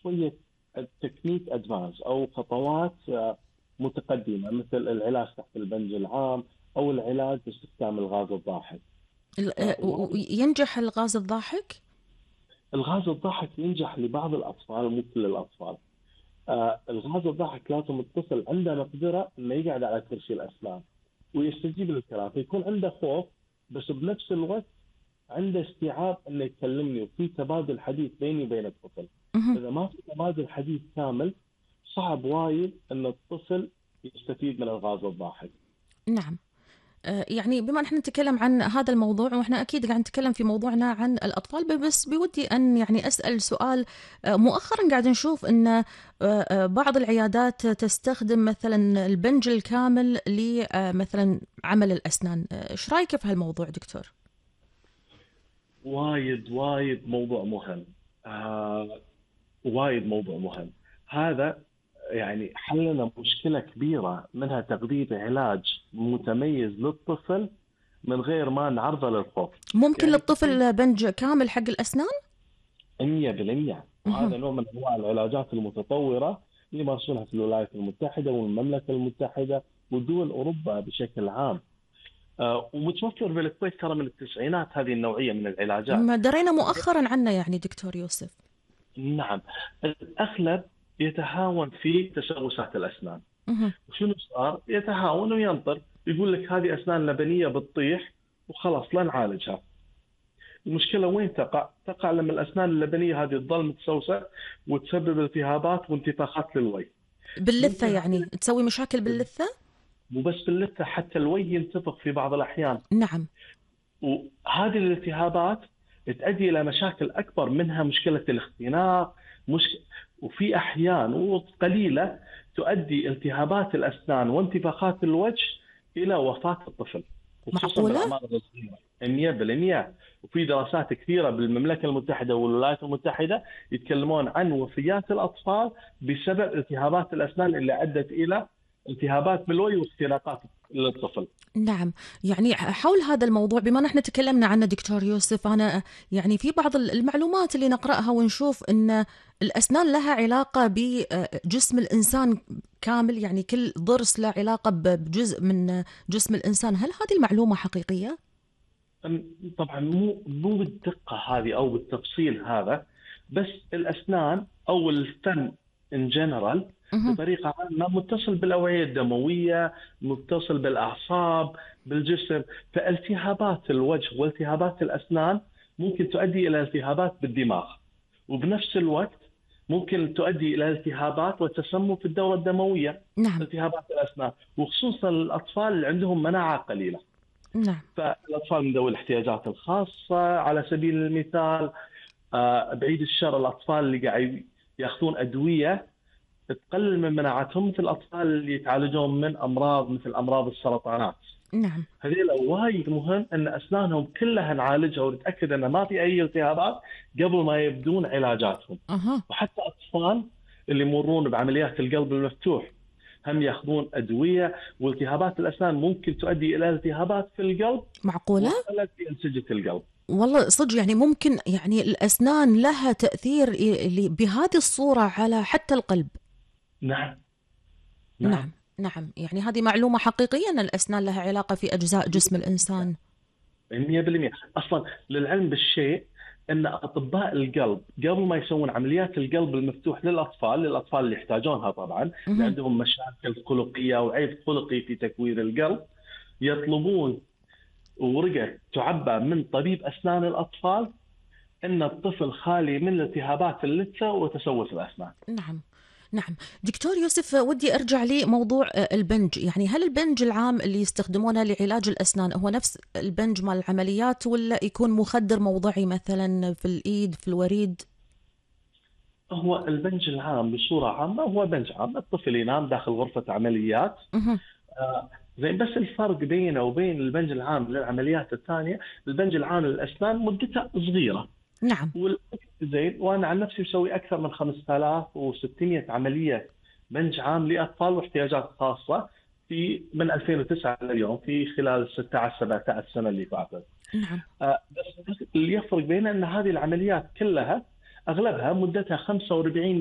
شويه تكنيك ادفانس او خطوات متقدمه، مثل العلاج تحت البنج العام او العلاج باستخدام الغاز الضاحك. ينجح الغاز الضاحك؟ الغاز الضاحك ينجح لبعض الاطفال مو كل الاطفال. الغاز الضاحك لازم الطفل عنده مقدره انه يقعد على كرسي الاسنان ويستجيب للكلام، فيكون عنده خوف بس بنفس الوقت عنده استيعاب انه يكلمني وفي تبادل حديث بيني وبين الطفل. مهم. اذا ما في تبادل حديث كامل صعب وايد ان الطفل يستفيد من الغاز الضاحك. نعم. يعني بما أن احنا نتكلم عن هذا الموضوع، واحنا أكيد قاعد نتكلم في موضوعنا عن الأطفال، بس بودي أن يعني أسأل سؤال. مؤخرا قاعد نشوف أن بعض العيادات تستخدم مثلا البنج الكامل لمثلا عمل الأسنان. إيش رأيك في هالموضوع دكتور؟ وايد وايد موضوع مهم. وايد موضوع مهم. هذا يعني حلنا مشكلة كبيرة، منها تقديم علاج متميز للطفل من غير ما نعرضه للخوف. ممكن يعني تخيل للطفل بنج كامل حق الأسنان؟ 100%، مهم. وهذا نوع من أنواع العلاجات المتطورة اللي مارسونها في الولايات المتحدة والمملكة المتحدة ودول أوروبا بشكل عام. ومتوفر بالكويت ترى من التسعينات هذه النوعية من العلاجات. ما درينا مؤخرا عنه يعني دكتور يوسف. نعم. الأغلب يتهاون في تسوسات الأسنان. مهم. وشنو صار؟ يتهاون وينطر، يقول لك هذه أسنان لبنية بتطيح وخلاص لا نعالجها. المشكلة وين تقع؟ تقع لما الأسنان اللبنية هذه تظل متسوسة وتسبب التهابات وانتفاخات للوي. باللثة ممكن يعني هذه تسوي مشاكل باللثة؟ مو بس باللثة، حتى الوي ينتفخ في بعض الأحيان. نعم. وهذه الالتهابات تؤدي إلى مشاكل أكبر، منها مشكلة الاختناق. مش... وفي أحيان وقليلة تؤدي التهابات الأسنان وانتفاخات الوجه إلى وفاة الطفل، وخصوصا معقولة؟ بالأعمار الصغيرة. 100%. وفي دراسات كثيرة بالمملكة المتحدة والولايات المتحدة يتكلمون عن وفيات الأطفال بسبب التهابات الأسنان اللي أدت إلى التهابات بالوي واختناقات للطفل. نعم. يعني حول هذا الموضوع بما نحن تكلمنا عنه دكتور يوسف، أنا يعني في بعض المعلومات اللي نقرأها ونشوف أن الأسنان لها علاقة بجسم الإنسان كامل، يعني كل ضرس له علاقة بجزء من جسم الإنسان. هل هذه المعلومة حقيقية؟ طبعا مو بالدقة هذه أو بالتفصيل هذا، بس الأسنان أو الفم in general مهم. بطريقة عامة متصل بالأوعية الدموية، متصل بالأعصاب، بالجسم. فالتهابات الوجه والتهابات الأسنان ممكن تؤدي إلى التهابات بالدماغ، وبنفس الوقت ممكن تؤدي إلى التهابات وتسمم في الدورة الدموية. نعم. التهابات الأسنان وخصوصا الأطفال اللي عندهم مناعة قليلة. نعم. فالأطفال من ذوي الاحتياجات الخاصة على سبيل المثال، بعيد الشر الأطفال اللي قاعد يأخذون أدوية تقلل من مناعتهم، مثل الأطفال اللي يتعالجون من أمراض مثل أمراض السرطانات. نعم. هذيل وايد مهم أن أسنانهم كلها نعالجها ونتأكد أن ما في أي التهابات قبل ما يبدون علاجاتهم. أها. وحتى أطفال اللي يمرون بعمليات القلب المفتوح هم يأخذون أدوية. والتهابات الأسنان ممكن تؤدي إلى التهابات في القلب معقولة؟ وخلل في أنسجة القلب. والله صدق، يعني ممكن يعني الأسنان لها تأثير بهذه الصورة على حتى القلب. نعم. نعم. نعم. نعم. يعني هذه معلومة حقيقية أن الأسنان لها علاقة في أجزاء جسم الإنسان. 100%. أصلا للعلم بالشيء أن أطباء القلب قبل ما يسوون عمليات القلب المفتوح للأطفال اللي يحتاجونها، طبعا اللي مهم. عندهم مشاكل خلقية أو عيب خلقي في تكوير القلب، يطلبون ورقة تعبى من طبيب أسنان الأطفال أن الطفل خالي من التهابات اللثة وتسوس الأسنان. نعم. نعم. دكتور يوسف، ودي أرجع لموضوع البنج. يعني هل البنج العام اللي يستخدمونه لعلاج الأسنان هو نفس البنج مال العمليات، ولا يكون مخدر موضعي مثلا في الإيد في الوريد؟ هو البنج العام بصورة عامة هو بنج عام، الطفل ينام داخل غرفة عمليات. مهم. زين، بس الفرق بينه وبين البنج العام للعمليات الثانية، البنج العام للأسنان مدته صغيرة. نعم. زين، وأنا عن نفسي مسوي أكثر من 5600 عملية بنج عام لأطفال واحتياجات خاصة من 2009 لليوم، في خلال 16 17 سنة اللي فاتت. نعم. بس اللي يفرق بيننا أن هذه العمليات كلها أغلبها مدتها 45